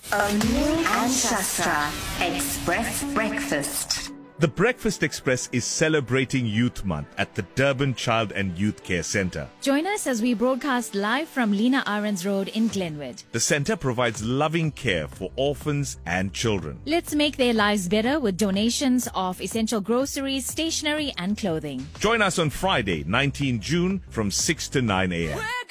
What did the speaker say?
O'Neill and Shastra Express Breakfast. The Breakfast Express is celebrating Youth Month at the Durban Child and Youth Care Centre. Join us as we broadcast live from Lena Ahrens Road in Glenwood. The centre provides loving care for orphans and children. Let's make their lives better with donations of essential groceries, stationery and clothing. Join us on Friday, 19 June from 6 to 9 a.m.